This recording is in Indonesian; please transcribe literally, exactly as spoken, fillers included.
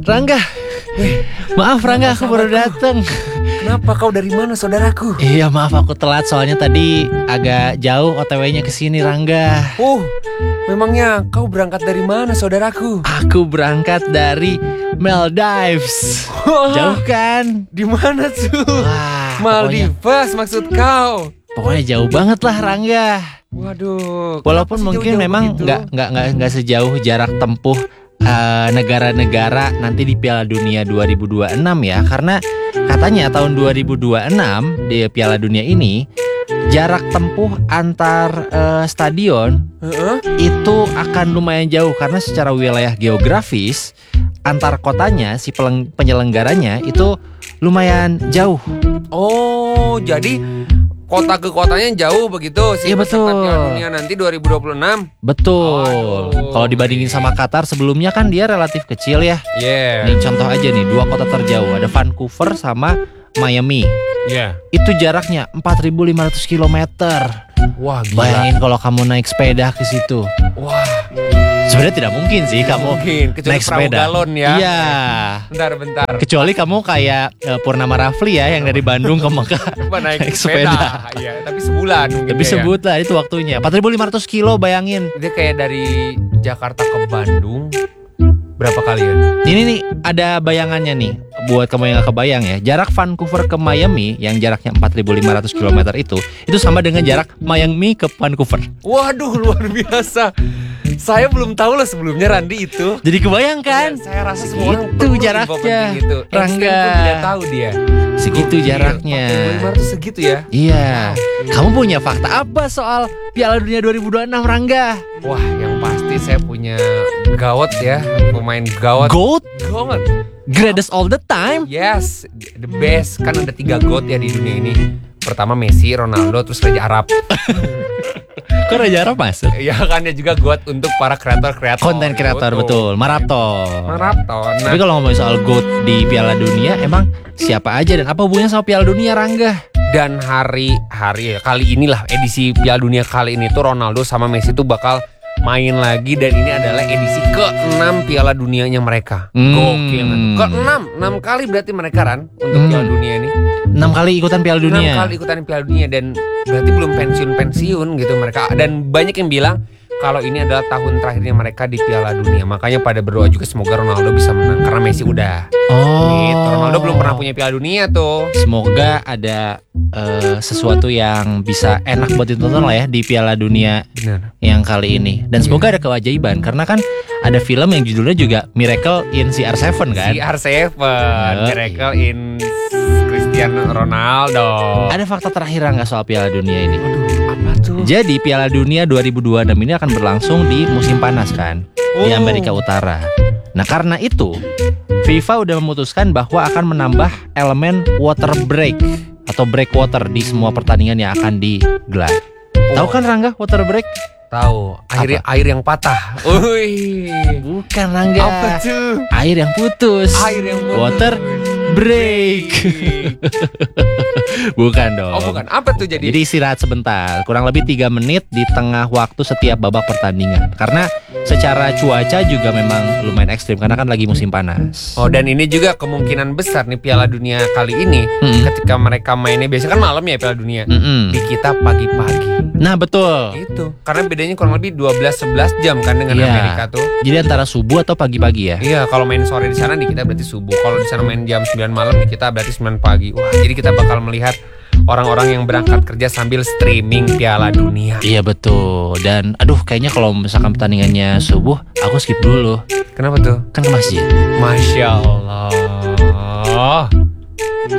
Rangga. Maaf Rangga, aku baru datang. Kenapa kau dari mana saudaraku? Iya maaf aku telat soalnya tadi agak jauh O T W-nya ke sini Rangga. Oh, memangnya kau berangkat dari mana saudaraku? Aku berangkat dari Maldives. Jauh kan? Di mana tuh? Wah, Maldives maksud kau? Pokoknya jauh banget lah Rangga. Waduh. Walaupun mungkin memang nggak nggak nggak nggak sejauh jarak tempuh uh, negara-negara nanti di Piala Dunia dua ribu dua puluh enam ya, karena katanya tahun dua ribu dua puluh enam di Piala Dunia ini jarak tempuh antar uh, stadion uh-uh. itu akan lumayan jauh karena secara wilayah geografis antar kotanya si penyelenggaranya itu lumayan jauh. Oh, jadi kota ke kotanya jauh begitu sih. Iya betul. Piala Dunia nanti dua ribu dua puluh enam. Betul. Kalau dibandingin sama Qatar sebelumnya kan dia relatif kecil ya. Iya. Yeah. Nih contoh aja nih, dua kota terjauh ada Vancouver sama Miami. Iya. Yeah. Itu jaraknya empat ribu lima ratus kilometer. Wah, gila. Bayangin kalau kamu naik sepeda ke situ. Wah. Sebenarnya tidak mungkin sih kamu mungkin. Kecuali naik sepeda. Galon ya. Iya. Bentar-bentar. Kecuali kamu kayak uh, Purnama Rafli ya yang dari Bandung ke Mekah naik, naik sepeda. Iya, tapi sebulan. Tapi gitu sebulan ya. Itu waktunya. empat ribu lima ratus kilo bayangin. Dia kayak dari Jakarta ke Bandung. Berapa kali ya? Ini nih ada bayangannya nih. Buat kamu yang gak kebayang ya, jarak Vancouver ke Miami yang jaraknya empat ribu lima ratus kilometer itu itu sama dengan jarak Miami ke Vancouver. Waduh, luar biasa. Saya belum tahu lah sebelumnya Randi itu. Jadi kebayang kan? Ya, saya rasa semua orang itu jaraknya. Itu. Rangga pun tidak tahu dia. Segitu Gokil. jaraknya. empat ribu lima ratus segitu ya? Iya. Kamu punya fakta apa soal Piala Dunia dua ribu dua puluh enam Rangga? Wah, yang pasti saya punya gawat ya, pemain gawat. GOAT? Gawat. Greatest all the time? Yes, the best. Kan ada tiga GOAT ya di dunia ini. Pertama Messi, Ronaldo, terus Raja Arab. Kok Raja Arab masuk? Iya kan, dia juga GOAT untuk para kreator-kreator. Konten kreator betul, maraton. Maraton. Nah, tapi kalau ngomongin soal GOAT di Piala Dunia, emang siapa aja dan apa hubungannya sama Piala Dunia Rangga? Dan hari hari kali inilah edisi Piala Dunia kali ini tuh Ronaldo sama Messi tuh bakal main lagi, dan ini adalah edisi keenam Piala Dunianya mereka. Hmm. Gokil. Keenam, enam kali berarti mereka Ran untuk Hmm. Piala Dunia ini. enam kali ikutan Piala Dunia. enam kali ikutan Piala Dunia, dan berarti belum pensiun-pensiun gitu mereka. Dan banyak yang bilang kalau ini adalah tahun terakhirnya mereka di Piala Dunia. Makanya pada berdoa juga semoga Ronaldo bisa menang karena Messi udah. Oh. Gitu. Ronaldo belum pernah punya Piala Dunia tuh. Semoga ada uh, sesuatu yang bisa enak buat ditonton lah ya di Piala Dunia Benar. yang kali ini. Dan semoga ada keajaiban karena kan ada film yang judulnya juga Miracle in C R tujuh kan. C R tujuh, Miracle in Cristiano Ronaldo. Ada fakta terakhir nggak soal Piala Dunia ini? Aduh, apa tuh? Jadi Piala Dunia dua ribu dua puluh enam ini akan berlangsung di musim panas kan, oh. di Amerika Utara. Nah karena itu FIFA udah memutuskan bahwa akan menambah elemen water break atau break water di semua pertandingan yang akan digelar. Oh. Tahu kan Rangga water break? Tahu, air air yang patah. Uy. Bukan Rangga. Apa tuh? Air yang putus. Air yang putus. Water break. Bukan dong. Oh bukan, apa tuh jadi? Jadi istirahat sebentar, kurang lebih tiga menit di tengah waktu setiap babak pertandingan. Karena secara cuaca juga memang lumayan ekstrim karena kan lagi musim panas. Oh, dan ini juga kemungkinan besar nih Piala Dunia kali ini hmm. ketika mereka mainnya biasanya kan malam ya Piala Dunia. Hmm. Di kita pagi-pagi. Nah betul. Itu karena bedanya kurang lebih dua belas sebelas jam kan dengan yeah. Amerika tuh. Jadi antara subuh atau pagi-pagi ya? Iya, kalau main sore di sana di kita berarti subuh. Kalau di sana main jam sembilan malam di kita berarti sembilan pagi. Wah, jadi kita bakal melihat orang-orang yang berangkat kerja sambil streaming Piala Dunia. Iya betul. Dan aduh kayaknya kalau misalkan pertandingannya subuh, aku skip dulu. Kenapa tuh? Kan ke masjid. Masya Allah.